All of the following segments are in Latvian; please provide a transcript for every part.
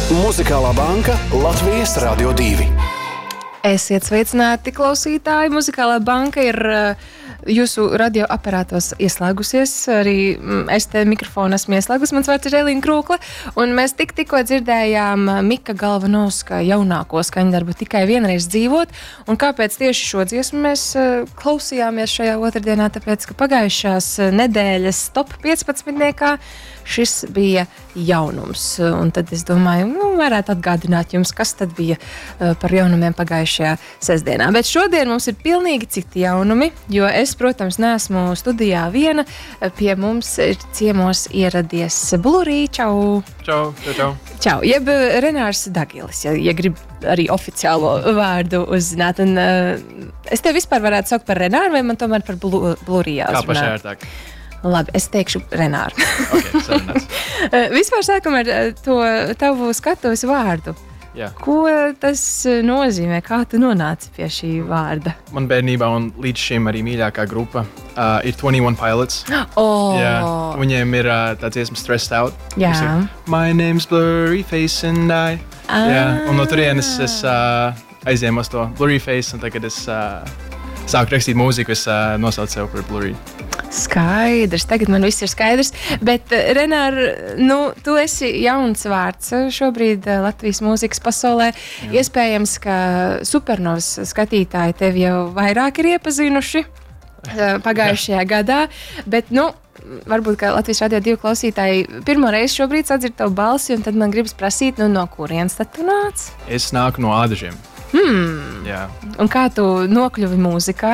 Muzikālā banka Latvijas Radio 2. Esiet sveicināti, klausītāji! Muzikālā banka ir jūsu radioaparātos ieslēgusies. Arī es te mikrofonu esmu ieslēgusi. Mans vārds ir Elīna Krūkle. Un mēs tikko dzirdējām Mika Galvanovska jaunāko skaņdarbu Tikai vienreiz dzīvot. Un kāpēc tieši šo dziesmu mēs klausījāmies šajā otrdienā? Tāpēc, ka pagājušās nedēļas top 15. šis bija jaunums. Un tad es domāju, varētu atgādināt jums, kas tad bija par jaunumiem pagājušajā sestdienā. Bet šodien mums ir pilnīgi citi jaunumi, jo es, protams, neesmu studijā viena. Pie mums ir ciemos ieradies Blurī. Čau! Čau, čau. Čau, jeb Renārs Dagilis, ja grib arī oficiālo vārdu uzzināt. Un, es tev vispār varētu saukt par Renāru, vai man tomēr par Blurī jāuzrunā? Kā pašērtāk? Labi, es teikšu Renāru. Okay, sarunās. Vispār sākam ar to tavu skatuves vārdu. Jā. Ko tas nozīmē? Kā tu nonāci pie šī vārda? Man bērnībā un līdz šim arī mīļākā grupa ir 21 Pilots. Oh. Jā, viņiem ir tāds dziesma Stressed Out. Jā. My name's Blurry Face and I. Jā, un no turienes es aizēmu uz to Blurry Face, un tagad es sāku rakstīt mūziku, es nosaucu sev par Blurry. Skaidrs, tagad man viss ir skaidrs, bet Renār, tu esi jauns vārds šobrīd Latvijas mūzikas pasaulē. Jā. Iespējams, ka Supernovas skatītāji tevi jau vairāk ir iepazinuši pagājušajā gadā, bet, varbūt, ka Latvijas Radio 2 klausītāji pirmo reizi šobrīd sadzird tavu balsi, un tad man gribas prasīt, no kurienes tad tu nāc? Es nāku no Ādažiem. Jā. Un kā tu nokļuvi mūzikā?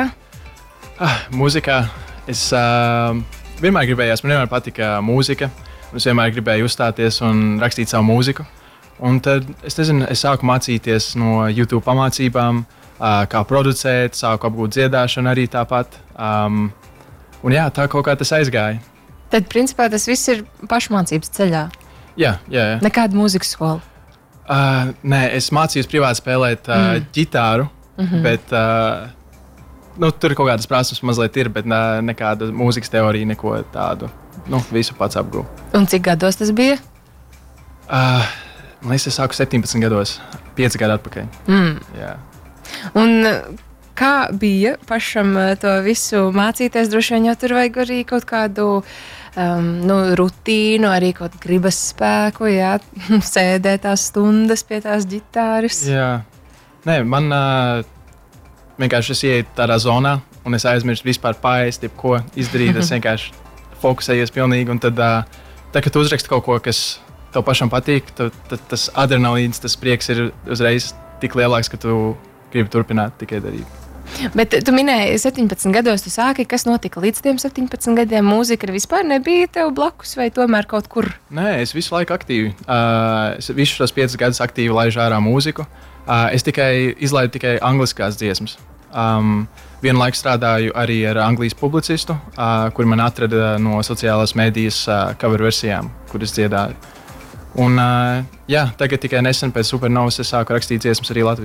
Mūzikā es vienmēr gribēju, man vienmēr patika mūzika. Es vienmēr gribēju uzstāties un rakstīt savu mūziku. Un tad, es sāku mācīties no YouTube pamācībām, kā producēt, sāku apgūt dziedāšanu arī tāpat. Un jā, tā kaut kā tas aizgāja. Tad, principā, tas viss ir pašmācības ceļā? Jā. Nekāda mūzikas skola? Nē, es mācījos privāti spēlēt ģitāru, bet tur ir kaut kādas prasmes mazliet ir, bet nekāda mūzikas teorija, neko tādu. Visu pats apgūvu. Un cik gados tas bija? Man liekas, es sāku 17 gados, 5 gadu atpakaļ. Jā. Un kā bija pašam to visu mācīties? Droši vien jau tur vajag arī kaut kādu rutīnu, arī kaut gribas spēku, jā, sēdēt tās stundas pie tās ģitāras. Jā. Nē, man vienkārši es ieeju tādā zonā, un es aizmirstu vispār paēst, ko izdarīt. Es vienkārši fokusējies pilnīgi, un tad, kad tu uzraksti kaut ko, kas tev pašam patīk, tad tas adrenalīns, tas prieks ir uzreiz tik lielāks, ka tu gribi turpināt tikai darīt. Bet tu minēji, 17 gados tu sāki, kas notika līdz tiem 17 gadiem? Mūzika vispār nebija tev blakus, vai tomēr kaut kur? Nē, es visu laiku aktīvi. Es visus šos 5 gadus aktīvi laižu ārā mūziku. Es izlaidu tikai angliskās dziesmas. Vienlaikus strādāju arī ar Anglijas publicistu, kur man atrada no sociālās mēdījas cover versijām, kuras dziedāju. Un tagad tikai nesen pēc Supernovas es sāku rakstīt dziesmas arī Latvijas